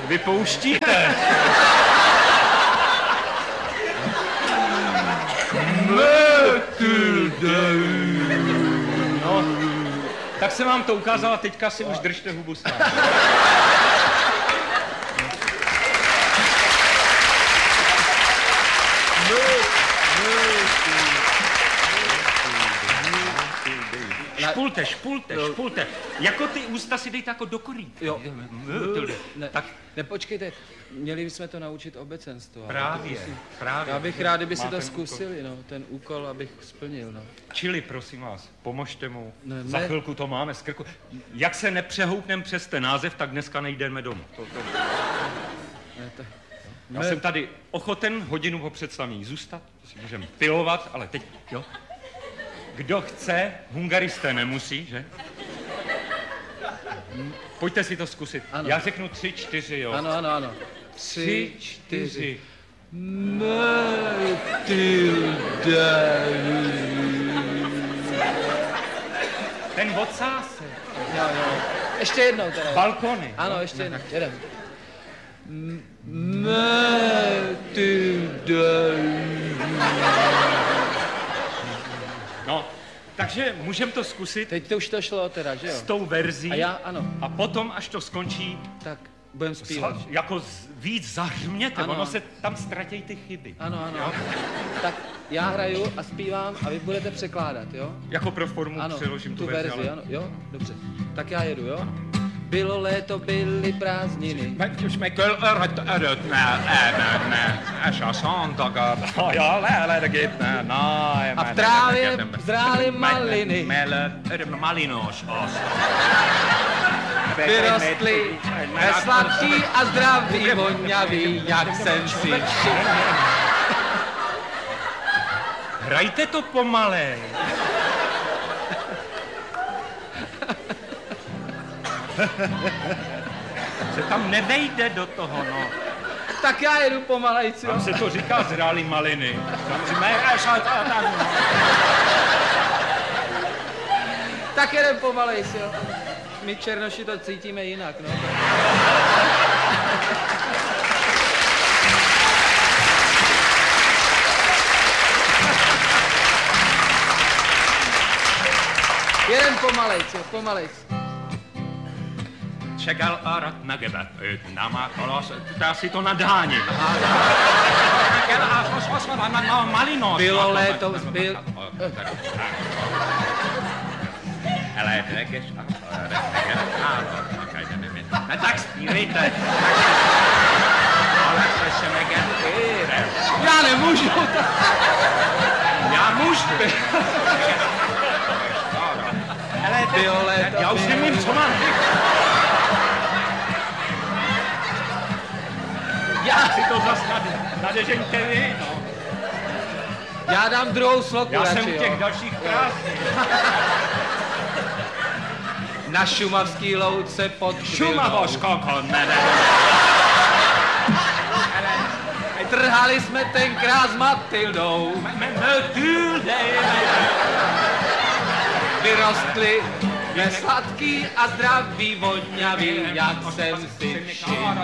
vypouštíte. No, tak jsem vám to ukázal a teďka si už držte hubu s námi. Špulte. Jako ty ústa si dejte jako do korí. Jo. Ne, počkejte, měli bychom to naučit obecenstvo. Právě. Já bych rád, kdyby si to zkusili, no, ten úkol, abych splnil, no. Čili, prosím vás, pomožte mu. Ne. Za chvilku to máme z krku. Jak se nepřehoupneme přes ten název, tak dneska nejdeme domů. Já jsem tady ochoten hodinu po představení zůstat, to si můžeme pilovat, ale teď, jo. Kdo chce, hungaristé nemusí, že? Pojďte si to zkusit. Ano. Já řeknu 3, 4, jo. Ano. 3, 4. Ten ocásek. Jo. Ještě jednou teda. Balkony. Ano, ještě jednou. Jedem. No, takže můžeme to zkusit. Teď to už to šlo teda, že jo? S tou verzí. A já, ano. A potom, až to skončí, tak budeme zpívat. Jako víc zahřměte, ano. Ono se tam ztratějí ty chyby. Ano. Jo? Tak já hraju a zpívám a vy budete překládat, jo? Jako pro formu ano, přeložím tu verzi, ale... ano, jo? Dobře. Tak já jedu, jo? Bylo léto, byly prázdniny. A v trávě zrály maliny. Vyrostly sladký a zdravý, voňavý, jak jsem si všiml. Hrajte to pomalej. Se tam nevejde do toho, no. Tak já jedu pomalejc, jo. Tam se to říká zrály maliny. Tak jedem pomalejc, jo. My černoši to cítíme jinak, no. Jedem pomalejc, jo, pomalejc. Čekal arat nagebat, nama kolos, dá si to nadáním. Malinoš. Bylo léto, byl... Tak zpívejte. Já nemůžu. Já můžu. Bylo léto. Já už nevím, co mám. Já si to zas nadežeňte vy, no. Já dám druhou sloku Já radši, jsem u těch dalších krásných. Na šumavský louce pod Šumavoškoko, ne. Trhali jsme tenkrát s Matildou. Vyrostli nesladký a zdravý, voňavý, jak jsem si všiml.